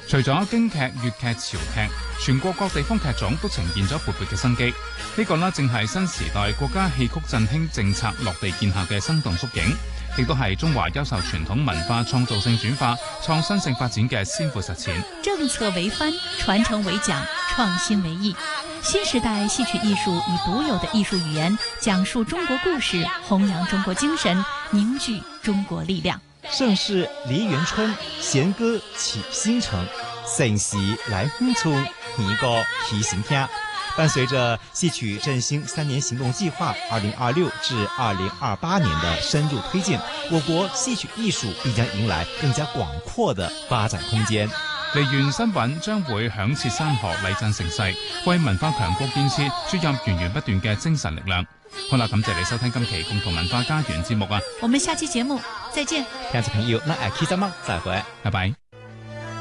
除咗京劇、粵劇、潮劇，全國各地方劇種都呈現咗勃勃嘅生機。呢個呢，正係新時代國家戲曲振興政策落地見下嘅生動縮影，亦都係中華優秀傳統文化創造性轉化、創新性發展嘅先闊實踐。 政策為範，傳承為講，創新為藝。新時代戲曲藝術以獨有的藝術語言講述中國故事，弘揚中國精神，凝聚中國力量。 盛世梨園春，弦歌起新城。盛時來風村，年歌起行聽。伴隨着戲曲振興3年行動計劃2026至2028年的深入推進，我國戲曲藝術必將迎來更加廣闊的發展空間。 梨園新韻將會響徹山河，禮讚盛世，為文化強國建設注入源源不斷嘅精神力量。好啦，感謝你收聽今期共同文化家園節目啊！ 我們下期節目再見。 聽眾朋友，那下期節目再會， 拜拜。